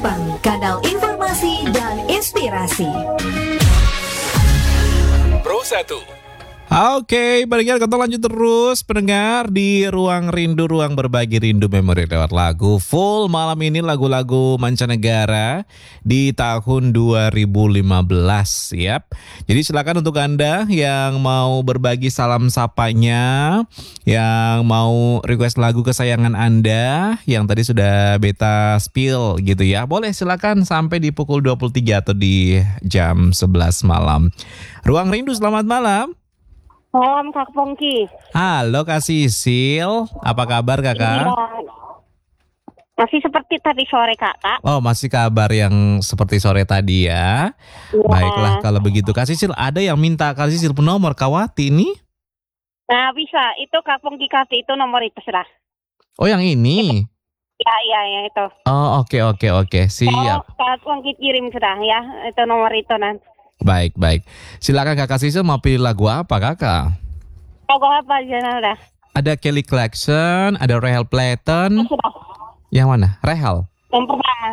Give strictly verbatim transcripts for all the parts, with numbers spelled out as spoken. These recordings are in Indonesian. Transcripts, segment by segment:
Kupang, kanal informasi dan inspirasi. Pro satu. Oke, pendengar, kita lanjut terus pendengar di Ruang Rindu, ruang berbagi rindu memori lewat lagu. Full malam ini lagu-lagu mancanegara di tahun dua ribu lima belas, yap. Jadi silakan untuk Anda yang mau berbagi salam sapanya, yang mau request lagu kesayangan Anda yang tadi sudah beta spill gitu ya. Boleh silakan sampai di pukul dua puluh tiga atau di jam sebelas malam. Ruang Rindu, selamat malam. Malam Kak Pongki. Halo Kak Sisil, apa kabar Kakak? Iya. Masih seperti tadi sore Kakak. Oh, masih kabar yang seperti sore tadi ya. Iya. Baiklah kalau begitu Kak Sisil, ada yang minta Kak Sisil nomor Kawati nih? Nah bisa, itu Kak Pongki kasih itu nomor itu sudah. Oh yang ini? Ya iya ya itu. Oh oke oke oke, siap. Oh, Kak Pongki kirim sudah ya, itu nomor itu nanti. Baik baik, silakan Kakak Sisil mau pilih lagu apa Kakak? Lagu apa aja udah? Ada Kelly Clarkson, ada Rahel Platten. Sudah. Yang mana? Rahel? Yang pertama.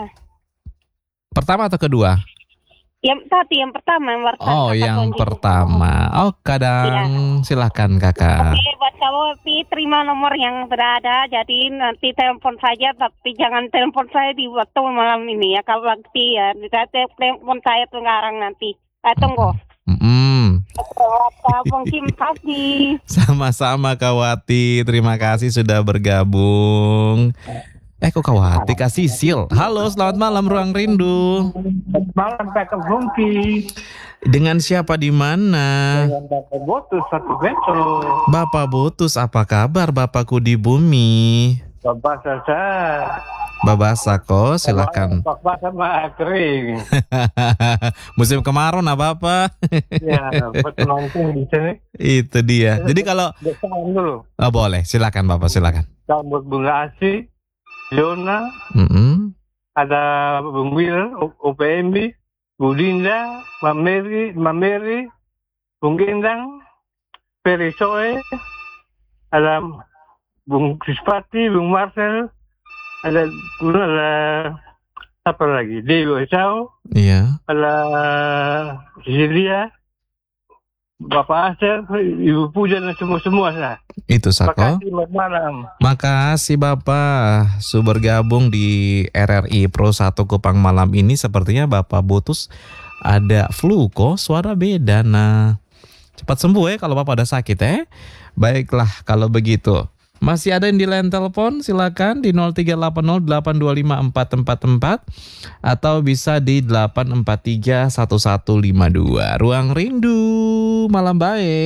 Pertama atau kedua? Yang tadi yang pertama yang pertama. Oh Kak yang Pongki. pertama. Oh kadang, silakan Kakak. Oke, buat kamu Pi, terima nomor yang berada. Jadi nanti telepon saja, tapi jangan telepon saya di waktu malam ini ya. Kalau waktu ya, bisa telepon saya sekarang nanti. Eh, tunggu. Mm-mm. Kak Pongki, makasih. Sama-sama Kawati, terima kasih sudah bergabung. Eh kok Kawati, Kak Sisil. Halo, selamat malam Ruang Rindu. Malam Kak Pongki. Dengan siapa di mana? Dengan Bapak Botus satu beto. Bapak Botus, apa kabar Bapakku di bumi? Bapak Sasa. Bapak Sako, silakan. Bapak sama kering. Musim kemarau apa apa? Ya, betul langsung di sini. Itu dia. Jadi kalau Desain dulu. oh, boleh, silakan Bapak, silakan. Sambut Bunga Asih, Yona, Mm-mm. ada Bung Wil, U P M B, Bu Dinda, Mameri, Mameri, Bung Gendang, Peri Soe, ada Bung Krispati, Bung Marcel, ada ada apa lagi? Dewi Esau, Iya. ada Cecilia, Bapak Asep, Ibu Puja dan semua-semua lah. Itu Terima Sako. kasih, selamat malam. Makasih Bapak sudah bergabung di R R I Pro satu Kupang malam ini. Sepertinya Bapak Botus ada flu kok, suara beda. Nah, cepat sembuh ya kalau Bapak ada sakit ya. Baiklah kalau begitu. Masih ada yang di line telepon, silakan di nol tiga delapan nol delapan dua lima empat empat empat atau bisa di delapan empat tiga satu satu lima dua. Ruang Rindu, malam baik.